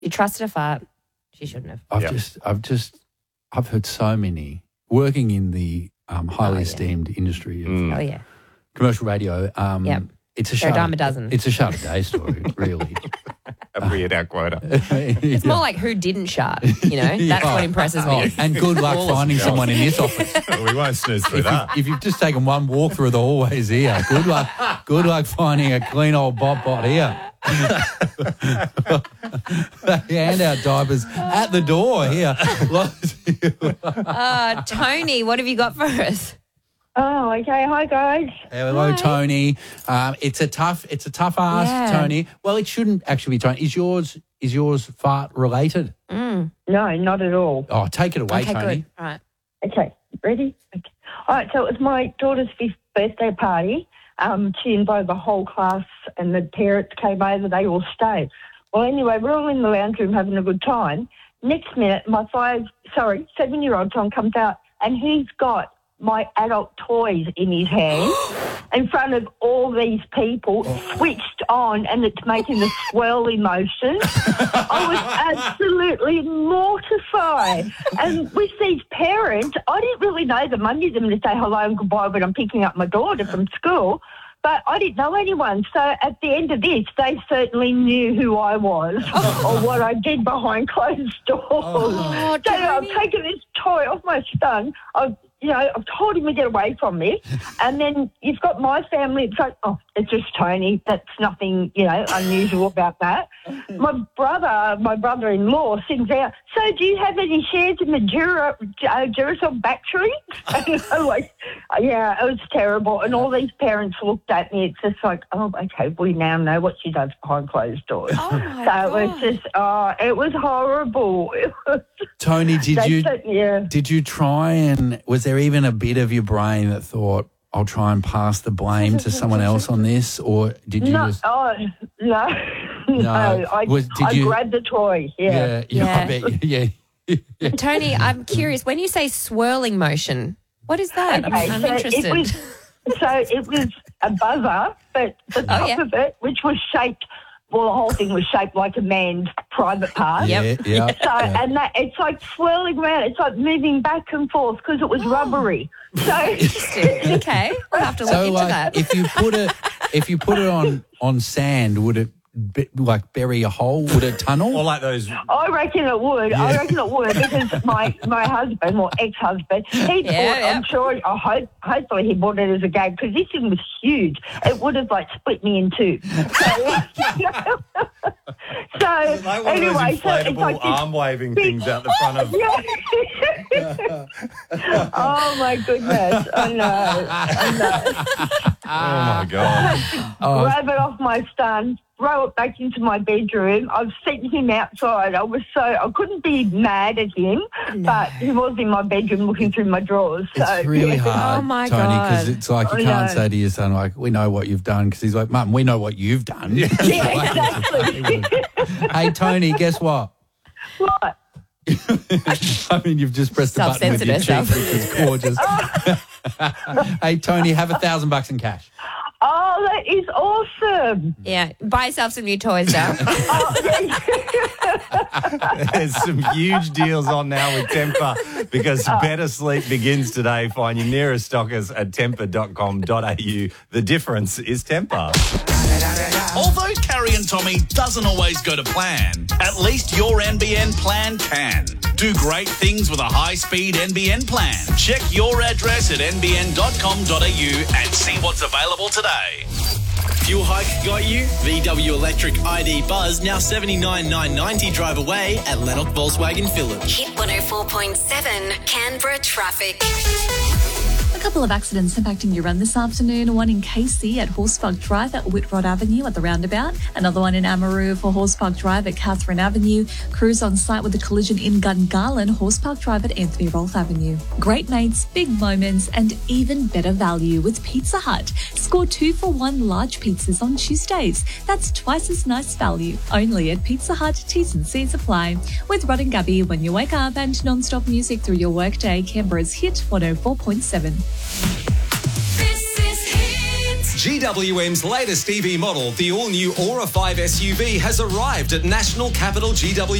You trusted a fart. She shouldn't have. I've heard so many working in the highly esteemed industry of commercial radio. It's a dime a dozen. It's a shut a day story, really. A weird out quota. It's more like who didn't shart, That's what impresses me. And good luck finding someone in this office. We won't snooze through that. If you've just taken one walk through the hallways here, good luck finding a clean old bot here. They hand out diapers at the door here. Tony, what have you got for us? Oh, okay. Hi, guys. Hello, Tony. It's a tough ask, Tony. Well, it shouldn't actually be, Tony. Is yours fart related? No, not at all. Oh, take it away, okay, Tony. Good. All right. Okay, ready? Okay. All right, so it was my daughter's 5th birthday party. She invited the whole class and the parents came over. They all stayed. Well, anyway, we're all in the lounge room having a good time. Next minute, my 7-year-old son comes out and he's got my adult toys in his hand in front of all these people, switched on, and it's making the swirly motion. I was absolutely mortified. And with these parents, I didn't really know them. I knew them to say hello and goodbye when I'm picking up my daughter from school, but I didn't know anyone. So at the end of this, they certainly knew who I was or what I did behind closed doors. So I've taken this toy off my son. I've told him to get away from me. And then you've got my family. It's like, it's just Tony. That's nothing, unusual about that. My brother-in-law sings out, so do you have any shares in the Duracell battery? And I'm like, yeah, it was terrible. And all these parents looked at me. It's just like, oh, okay, we now know what she does behind closed doors. Oh, my God. It was just, it was horrible. Tony, did you try and was there even a bit of your brain that thought, I'll try and pass the blame to someone else on this, or did you just... Oh, no. I grabbed the toy, I bet you, Tony, I'm curious, when you say swirling motion, what is that? Okay, I'm interested. It was a buzzer, but the top of it, which was shaped... Well, the whole thing was shaped like a man's private part. Yep. And it's like swirling around. It's like moving back and forth because it was rubbery. So okay, we'll have to look into that. If you put it on sand, would it bury a hole? Would it tunnel? Or like those... I reckon it would. Yeah. I reckon it would because my husband, or ex-husband, he bought, I'm sure, hopefully he bought it as a gag because this thing was huge. It would have split me in two. So like one anyway, of those inflatable arm waving things out the front of... Oh my goodness. I know. Oh my God. Grab it off my son, throw it back into my bedroom. I've sent him outside. I couldn't be mad at him, but he was in my bedroom looking through my drawers. So. It's really hard, oh my Tony, God. because it's like you can't say to your son, we know what you've done, because he's like, Mum, we know what you've done. Yeah, exactly. Hey, Tony, guess what? What? I mean, you've just pressed the button with your cheek, which is gorgeous. Hey, Tony, have $1,000 in cash. Oh, that is awesome. Yeah, buy yourself some new toys now. There's some huge deals on now with Temper because better sleep begins today. Find your nearest stockers at temper.com.au. The difference is Temper. Although Carrie and Tommy doesn't always go to plan, at least your NBN plan can. Do great things with a high-speed NBN plan. Check your address at nbn.com.au and see what's available today. Fuel hike got you? VW Electric ID Buzz now $79,990 drive away at Lennox Volkswagen Village. Hit 104.7 Canberra traffic. A couple of accidents impacting your run this afternoon. One in KC at Horsepark Drive at Whitrod Avenue at the roundabout. Another one in Amaroo for Horsepark Drive at Catherine Avenue. Crews on site with a collision in Gungahlin, Horsepark Drive at Anthony Rolfe Avenue. Great mates, big moments, and even better value with Pizza Hut. Score 2-for-1 large pizzas on Tuesdays. That's twice as nice value. Only at Pizza Hut. T's and C's apply. With Rod and Gabby when you wake up, and non-stop music through your workday. Canberra's Hit 104.7. GWM's latest EV model, the all-new Aura 5 SUV, has arrived at National Capital GWM.